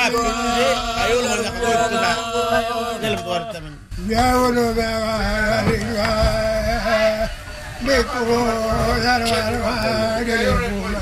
quindi aiuto la cultura del portamento. Diavolo che